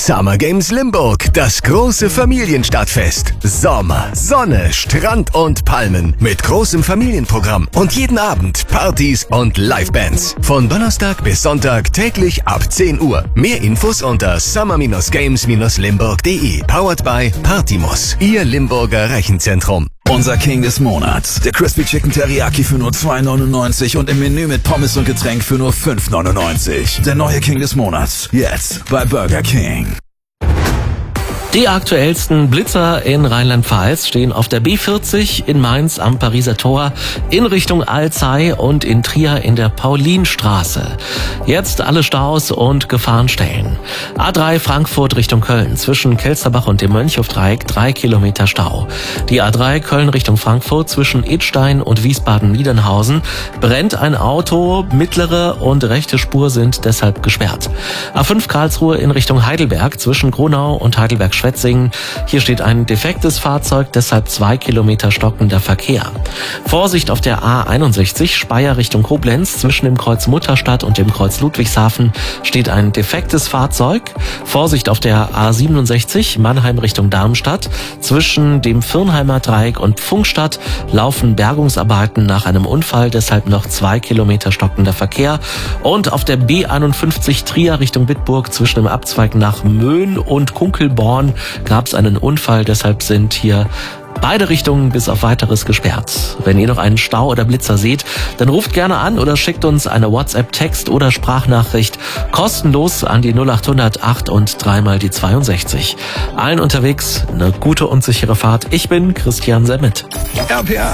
Summer Games Limburg, das große Familienstadtfest. Sommer, Sonne, Strand und Palmen mit großem Familienprogramm und jeden Abend Partys und Livebands. Von Donnerstag bis Sonntag täglich ab 10 Uhr. Mehr Infos unter summer-games-limburg.de. Powered by Partymus, Ihr Limburger Rechenzentrum. Unser King des Monats. Der Crispy Chicken Teriyaki für nur 2,99 und im Menü mit Pommes und Getränk für nur 5,99. Der neue King des Monats. Jetzt bei Burger King. Die aktuellsten Blitzer in Rheinland-Pfalz stehen auf der B40 in Mainz am Pariser Tor, in Richtung Alzey und in Trier in der Paulinstraße. Jetzt alle Staus und Gefahrenstellen. A3 Frankfurt Richtung Köln, zwischen Kelsterbach und dem Mönchhofdreieck 3 Kilometer Stau. Die A3 Köln Richtung Frankfurt, zwischen Idstein und Wiesbaden-Niedernhausen brennt ein Auto, mittlere und rechte Spur sind deshalb gesperrt. A5 Karlsruhe in Richtung Heidelberg, zwischen Gronau und Heidelberg-Schwetzingen. Hier steht ein defektes Fahrzeug, deshalb 2 Kilometer stockender Verkehr. Vorsicht auf der A61 Speyer Richtung Koblenz, zwischen dem Kreuz Mutterstadt und dem Kreuz Ludwigshafen steht ein defektes Fahrzeug. Vorsicht auf der A67 Mannheim Richtung Darmstadt, zwischen dem Firnheimer Dreieck und Pfungstadt laufen Bergungsarbeiten nach einem Unfall, deshalb noch 2 Kilometer stockender Verkehr. Und auf der B51 Trier Richtung Bitburg, zwischen dem Abzweig nach Möhn und Kunkelborn gab es einen Unfall, deshalb sind hier beide Richtungen bis auf weiteres gesperrt. Wenn ihr noch einen Stau oder Blitzer seht, dann ruft gerne an oder schickt uns eine WhatsApp-Text oder Sprachnachricht kostenlos an die 0800 8 und 3 mal die 62. Allen unterwegs eine gute und sichere Fahrt. Ich bin Christian Semmet. RPA